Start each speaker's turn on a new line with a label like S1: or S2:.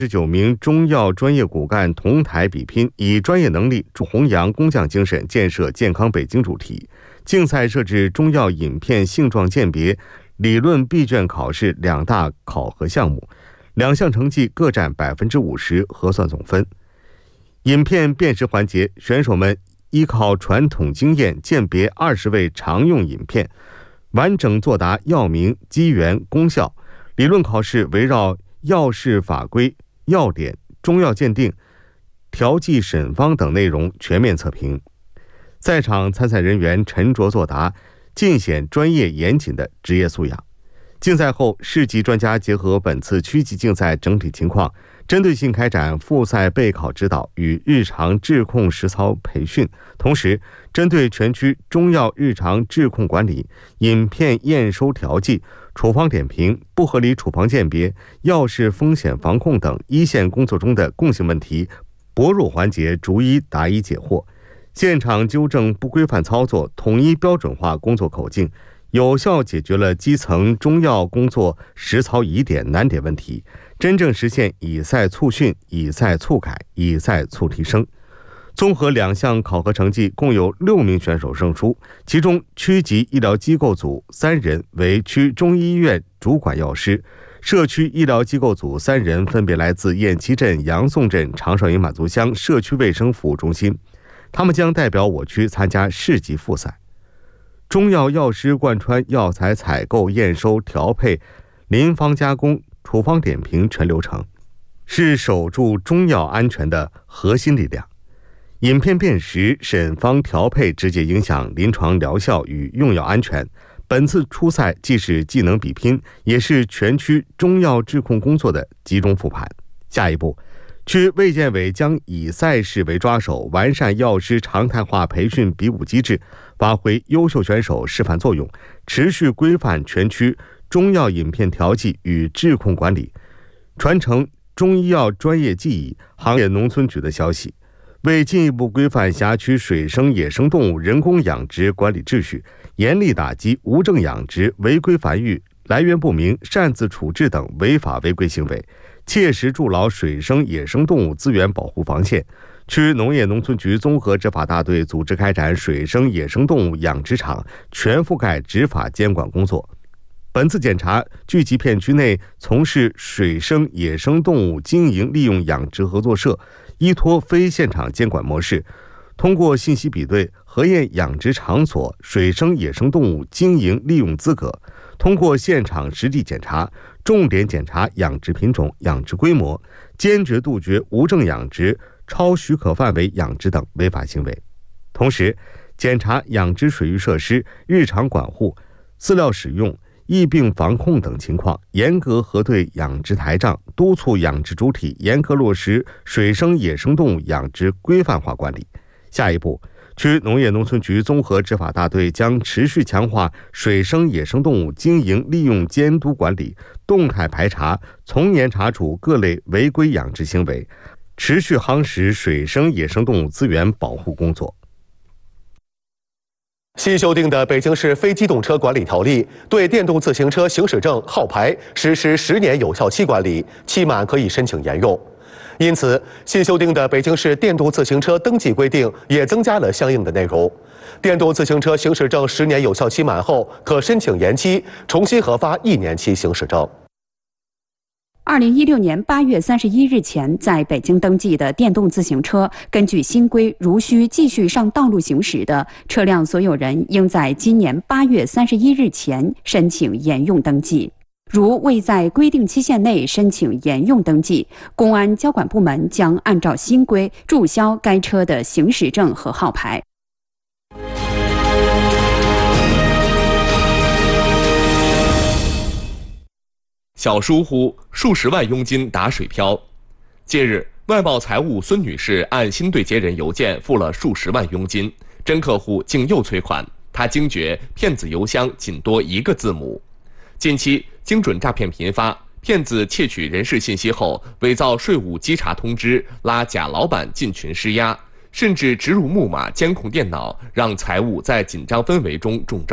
S1: 19名中药专业骨干同台比拼，以专业能力弘扬工匠精神，建设健康北京主题。竞赛设置中药饮片性状鉴别、理论闭卷考试2大考核项目，2项成绩各占50%核算总分。饮片辨识环节，选手们依靠传统经验鉴别20味常用饮片，完整作答药名、机缘、功效。理论考试围绕药事法规、药典、中药鉴定、调剂审方等内容全面测评。在场参赛人员沉着作答，尽显专业严谨的职业素养。竞赛后，市级专家结合本次区级竞赛整体情况，针对性开展复赛备考指导与日常质控实操培训，同时针对全区中药日常质控管理、饮片验收调剂、处方点评、不合理处方鉴别、药事风险防控等一线工作中的共性问题，薄弱环节逐一答疑解惑，现场纠正不规范操作，统一标准化工作口径，有效解决了基层中药工作实操疑点难点问题，真正实现以赛促训、以赛促改、以赛促提升。综合2项考核成绩，共有6名选手胜出，其中区级医疗机构组3人为区中医院主管药师，社区医疗机构组3人分别来自雁栖镇、杨宋镇、长少营满族乡社区卫生服务中心，他们将代表我区参加市级复赛。中药药师贯穿药材采购、验收、调配、临方加工、处方点评全流程，是守住中药安全的核心力量。饮片辨识、审方调配直接影响临床疗效与用药安全。本次初赛既是技能比拼，也是全区中药质控工作的集中复盘。下一步，区卫健委将以赛事为抓手，完善药师常态化培训比武机制，发挥优秀选手示范作用，持续规范全区中药饮片调剂与质控管理，传承中医药专业技艺。行业农村局的消息，为进一步规范辖区水生野生动物人工养殖管理秩序，严厉打击无证养殖、违规繁育、来源不明、擅自处置等违法违规行为，切实筑牢水生野生动物资源保护防线。区农业农村局综合执法大队组织开展水生野生动物养殖场全覆盖执法监管工作。本次检查聚集片区内从事水生野生动物经营利用养殖合作社，依托非现场监管模式，通过信息比对核验养殖场所水生野生动物经营利用资格，通过现场实地检查，重点检查养殖品种、养殖规模，坚决杜绝无证养殖、超许可范围养殖等违法行为。同时，检查养殖水域设施日常管护、饲料使用、疫病防控等情况，严格核对养殖台账，督促养殖主体严格落实水生野生动物养殖规范化管理。下一步，区农业农村局综合执法大队将持续强化水生野生动物经营利用监督管理，动态排查、从严查处各类违规养殖行为，持续夯实水生野生动物资源保护工作。
S2: 新修订的《北京市非机动车管理条例》对电动自行车行驶证号牌实施10年有效期管理，期满可以申请沿用。因此，新修订的《北京市电动自行车登记规定》也增加了相应的内容。电动自行车行驶证10年有效期满后，可申请延期，重新核发1年期行驶证。
S3: 2016年8月31日前在北京登记的电动自行车，根据新规如需继续上道路行驶的车辆所有人，应在今年8月31日前申请沿用登记。如未在规定期限内申请沿用登记，公安交管部门将按照新规注销该车的行驶证和号牌。
S4: 小疏忽，数十万佣金打水漂。近日，外贸财务孙女士按新对接人邮件付了数十万佣金，真客户竟又催款，她惊觉骗子邮箱仅多1个字母。近期精准诈骗频发，骗子窃取人事信息后，伪造税务稽查通知，拉假老板进群施压，甚至植入木马监控电脑，让财务在紧张氛围中中招。